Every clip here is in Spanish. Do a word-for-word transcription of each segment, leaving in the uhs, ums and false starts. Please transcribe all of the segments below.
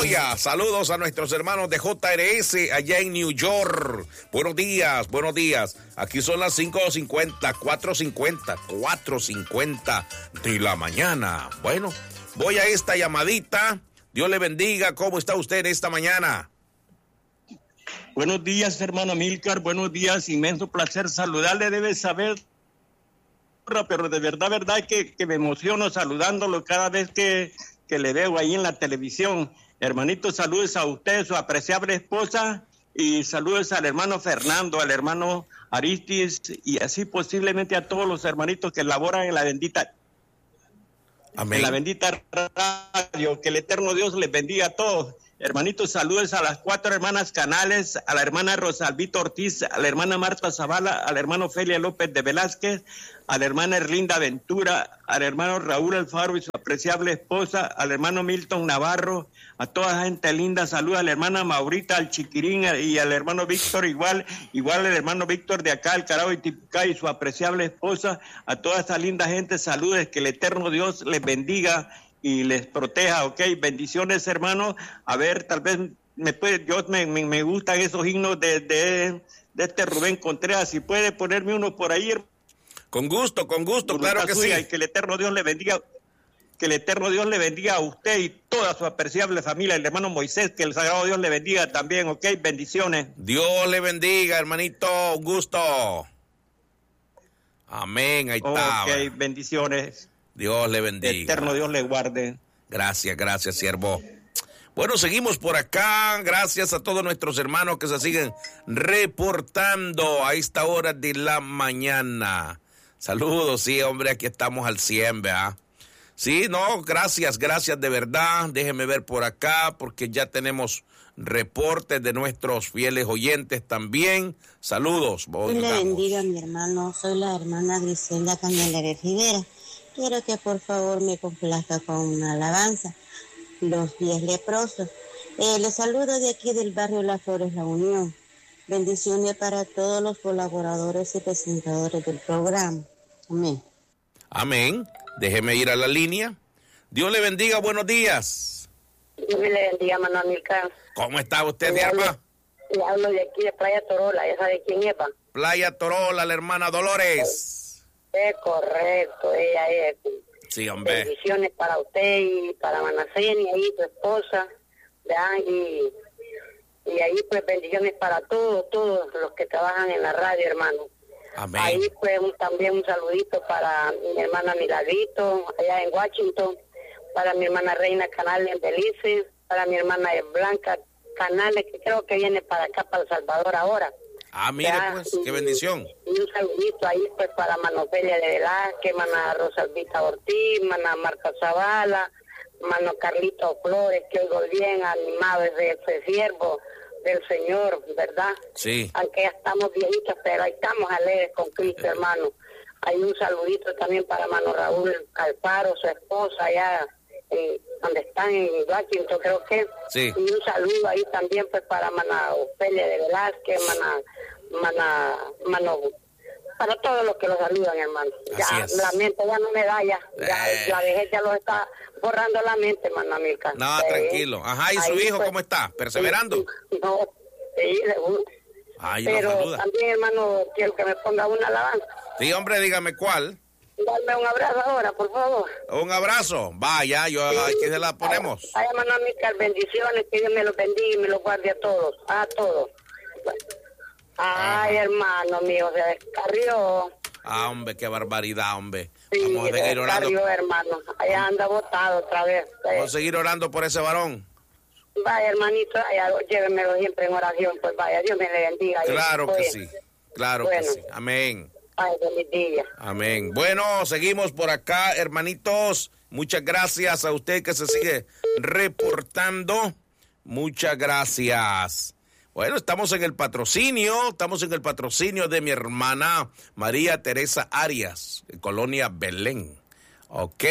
Saludos a nuestros hermanos de J R S allá en New York. Buenos días, buenos días. Aquí son las cinco cincuenta, cuatro cincuenta, cuatro cincuenta de la mañana. Bueno, voy a esta llamadita. Dios le bendiga. ¿Cómo está usted esta mañana? Buenos días, hermano Amílcar. Buenos días. Inmenso placer saludarle. Debe saber, pero de verdad, verdad que, que me emociono saludándolo cada vez que, que le veo ahí en la televisión. Hermanito, saludos a usted, su apreciable esposa, y saludos al hermano Fernando, al hermano Aristis, y así posiblemente a todos los hermanitos que laboran en la bendita, Amén. En la bendita radio. Que el eterno Dios les bendiga a todos. Hermanitos, saludos a las cuatro hermanas Canales, a la hermana Rosalvita Ortiz, a la hermana Marta Zavala, al hermano Felia López de Velázquez, a la hermana Erlinda Ventura, al hermano Raúl Alfaro y su apreciable esposa, al hermano Milton Navarro, a toda la gente linda. Saludos a la hermana Maurita, al Chiquirín y al hermano Víctor, igual, igual al hermano Víctor de acá, el Carao y Tipicá y su apreciable esposa, a toda esa linda gente. Saludos, que el eterno Dios les bendiga y les proteja, ok. Bendiciones, hermano. A ver, tal vez me puede, yo me, me, me gustan esos himnos de, de, de este Rubén Contreras. Si puede ponerme uno por ahí, hermano. Con gusto, con gusto, claro que sí. Y que el eterno Dios le bendiga, que el eterno Dios le bendiga a usted y toda su apreciable familia, el hermano Moisés, que el sagrado Dios le bendiga también, ok. Bendiciones. Dios le bendiga, hermanito, un gusto. Amén, ahí está. Ok, bendiciones. Dios le bendiga. El eterno Dios le guarde. Gracias, gracias, siervo. Bueno, seguimos por acá. Gracias a todos nuestros hermanos que se siguen reportando a esta hora de la mañana. Saludos, sí, hombre, aquí estamos al cien, ¿verdad? Sí, no, gracias, gracias de verdad. Déjenme ver por acá porque ya tenemos reportes de nuestros fieles oyentes también. Saludos. Dios le bendiga, mi hermano. Soy la hermana Griselda Cañalera Rivera. Quiero que por favor me complazca con una alabanza. Los pies leprosos. Eh, les saludo de aquí del barrio Las Flores, La Unión. Bendiciones para todos los colaboradores y presentadores del programa. Amén. Amén. Déjeme ir a la línea. Dios le bendiga, buenos días. Dios me le bendiga, hermano Amílcar. ¿Cómo está usted, mi hermano? Le hablo de aquí de Playa Torola, ¿ya sabe quién es, pa? Playa Torola, la hermana Dolores. Es correcto, ella es. Sí, hombre. Bendiciones para usted y para Manaceni, ahí tu esposa, ¿verdad? Y, y ahí pues bendiciones para todos, todos los que trabajan en la radio, hermano. Amén. Ahí pues un, también un saludito para mi hermana Milagrito, allá en Washington, para mi hermana Reina Canales en Belice, para mi hermana Blanca Canales, que creo que viene para acá, para El Salvador ahora. Ah, mire ya, pues, qué bendición. Y un saludito ahí pues para Manofelia de Velázquez, mana Rosalvita Ortiz, mana Marta Zavala, mano Carlito Flores, que oigo bien, animado desde ese siervo del Señor, ¿verdad? Sí. Aunque ya estamos viejitos, pero ahí estamos alegres con Cristo, hermano. Hay un saludito también para mano Raúl Alfaro, su esposa, allá eh, donde están en Washington, creo que. Sí. Y un saludo ahí también pues para mana Ofelia de Velázquez, mana, mana, mano, para todos los que lo saludan, hermano. Así ya es. La mente ya no me da, ya, ya eh. la vejez ya lo está borrando la mente, hermano Amílcar. No, sí. Tranquilo. Ajá, ¿y su ahí hijo pues, cómo está? ¿Perseverando? Sí, no, sí, le gusta. Ay, pero también, hermano, quiero que me ponga una alabanza. Sí, hombre, dígame cuál. Dame un abrazo ahora, por favor. Un abrazo. Vaya, yo sí. Aquí se la ponemos. Ay, hermano Amílcar, bendiciones, que Dios me los bendiga y me los guarde a todos, a todos. Ay, ajá. Hermano mío, se descarrió. Ah, hombre, qué barbaridad, hombre. Sí, vamos a seguir orando. Descarrió, hermano. Allá anda botado otra vez. Vamos a seguir orando por ese varón. Vaya, hermanito, vaya, llévenmelo siempre en oración, pues vaya, Dios me le bendiga. Claro que sí, claro bueno. que sí. Amén. Ay, feliz día. Amén. Bueno, seguimos por acá, hermanitos. Muchas gracias a usted que se sigue reportando. Muchas gracias. Bueno, estamos en el patrocinio, estamos en el patrocinio de mi hermana María Teresa Arias, en Colonia Belén. Ok,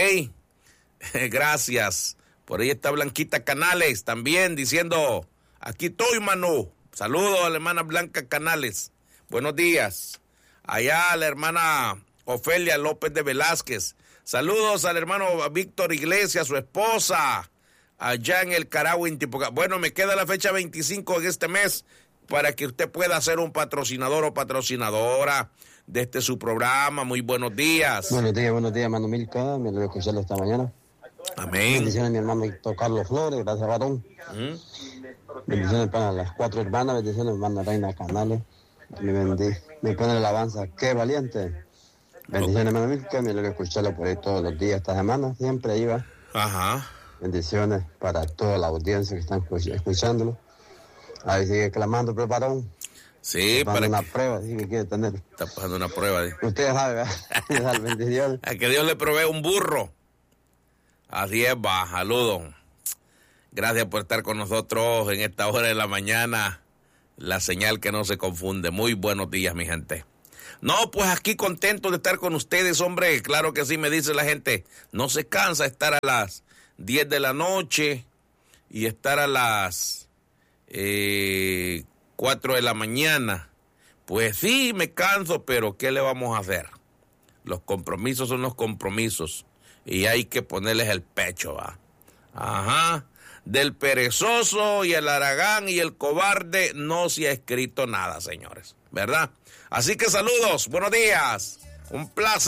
gracias. Por ahí está Blanquita Canales también diciendo, aquí estoy, mano. Saludos a la hermana Blanca Canales. Buenos días. Allá a la hermana Ofelia López de Velázquez. Saludos al hermano Víctor Iglesias, su esposa. allá en el Carahue, en Tipoca. Bueno, me queda la fecha veinticinco en este mes para que usted pueda ser un patrocinador o patrocinadora de este su programa. Muy buenos días. Buenos días, buenos días, hermano Milka. Me lo escuché esta mañana. Amén. Bendiciones a mi hermano Héctor Carlos Flores, gracias, varón. ¿Mm? Bendiciones para las cuatro hermanas, bendiciones, hermana Reina Canales. Me bendice, me pone la alabanza, qué valiente. Bendiciones, hermano Milka. Me lo escucharlo por ahí todos los días, esta semana, siempre iba. Ajá. Bendiciones para toda la audiencia que están escuchándolo. Ahí sigue clamando, pero varón. Sí, para una que... prueba, sí que quiere tener. Está pasando una prueba. ¿Sí? Usted sabe, ¿verdad? Bendiciones. A que Dios le provee un burro. Así es, va, saludos. Gracias por estar con nosotros en esta hora de la mañana. La señal que no se confunde. Muy buenos días, mi gente. No, pues aquí contento de estar con ustedes, hombre. Claro que sí, me dice la gente. No se cansa estar a las diez de la noche y estar a las eh, cuatro de la mañana. Pues sí, me canso, pero ¿qué le vamos a hacer? Los compromisos son los compromisos y hay que ponerles el pecho, va. Ajá. Del perezoso y el haragán y el cobarde no se ha escrito nada, señores, ¿verdad? Así que saludos, buenos días, un placer.